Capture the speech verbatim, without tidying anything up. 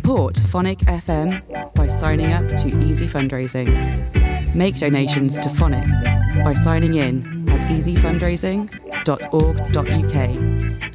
Support Phonic F M by signing up to Easy Fundraising. Make donations to Phonic by signing in at easy fundraising dot org dot U K